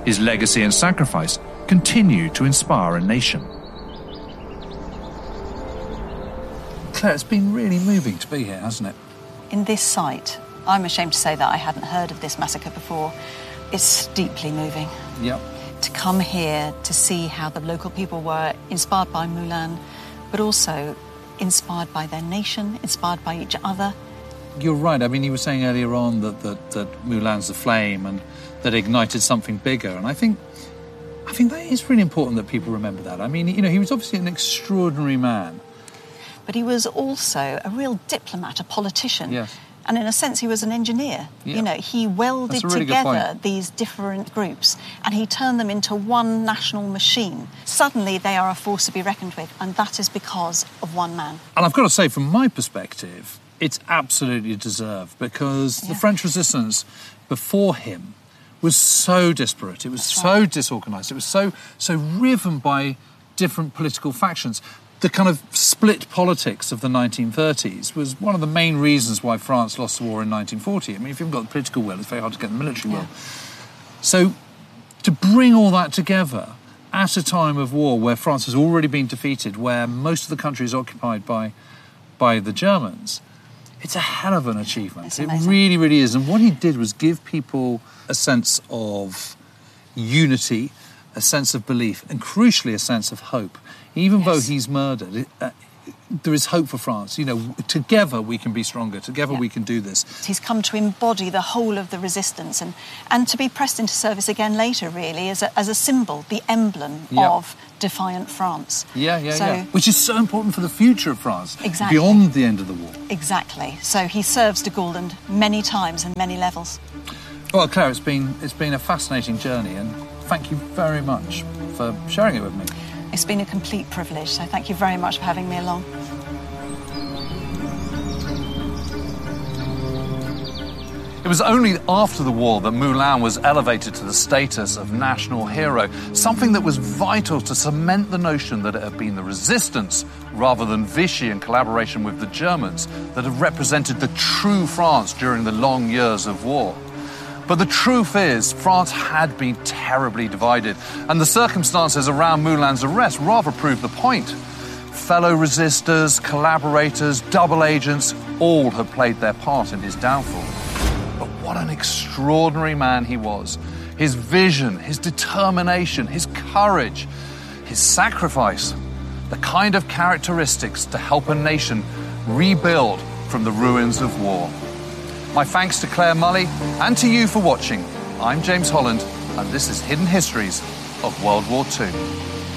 His legacy and sacrifice continue to inspire a nation. Claire, it's been really moving to be here, hasn't it? In this site, I'm ashamed to say that I hadn't heard of this massacre before. It's deeply moving. Yep. To come here to see how the local people were inspired by Moulin, but also inspired by their nation, inspired by each other. You're right. I mean, you were saying earlier on that Moulin's the flame and that ignited something bigger. And I think that is really important that people remember that. I mean, you know, he was obviously an extraordinary man. But he was also a real diplomat, a politician. Yes. And in a sense, he was an engineer. Yeah. You know, he welded together these different groups and he turned them into one national machine. Suddenly, they are a force to be reckoned with, and that is because of one man. And I've got to say, from my perspective, it's absolutely deserved because the French resistance before him was so disparate. It was so disorganised. It was so riven by different political factions. The kind of split politics of the 1930s was one of the main reasons why France lost the war in 1940. I mean, if you haven't got the political will, it's very hard to get the military will. So to bring all that together at a time of war where France has already been defeated, where most of the country is occupied by the Germans, it's a hell of an achievement. It really, really is. And what he did was give people a sense of unity, a sense of belief, and crucially a sense of hope. Even though he's murdered, there is hope for France. You know, together we can be stronger. Together we can do this. He's come to embody the whole of the resistance and to be pressed into service again later, really, as a symbol, the emblem of defiant France. Which is so important for the future of France. Exactly. Beyond the end of the war. Exactly. So he serves de Gaulle many times and many levels. Well, Claire, it's been a fascinating journey, and thank you very much for sharing it with me. It's been a complete privilege, so thank you very much for having me along. It was only after the war that Moulin was elevated to the status of national hero, something that was vital to cement the notion that it had been the resistance, rather than Vichy in collaboration with the Germans, that had represented the true France during the long years of war. But the truth is, France had been terribly divided, and the circumstances around Moulin's arrest rather proved the point. Fellow resistors, collaborators, double agents, all had played their part in his downfall. But what an extraordinary man he was. His vision, his determination, his courage, his sacrifice, the kind of characteristics to help a nation rebuild from the ruins of war. My thanks to Claire Mully and to you for watching. I'm James Holland, and this is Hidden Histories of World War II.